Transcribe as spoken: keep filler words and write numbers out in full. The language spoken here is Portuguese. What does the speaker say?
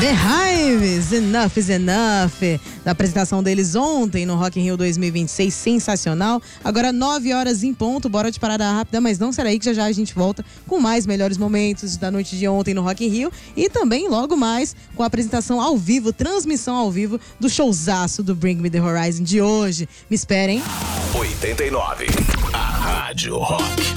The Hives, Enough is Enough, da apresentação deles ontem no Rock in Rio dois mil e vinte e seis, sensacional. Agora nove horas em ponto, bora de parada rápida, mas não será aí que já já a gente volta com mais melhores momentos da noite de ontem no Rock in Rio e também logo mais com a apresentação ao vivo, transmissão ao vivo do showzaço do Bring Me The Horizon de hoje. Me esperem. oitenta e nove, a Rádio Rock.